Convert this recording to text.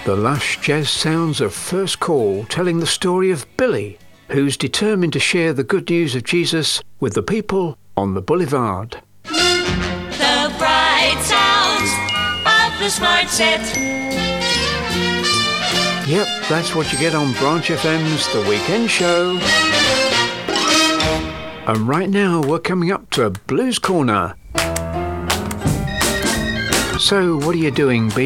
The lush jazz sounds of First Call telling the story of Billy, who's determined to share the good news of Jesus with the people on the boulevard. The bright sounds of the Smart Set. Yep, that's what you get on Branch FM's The Weekend Show. And right now we're coming up to a Blues Corner. So what are you doing, baby?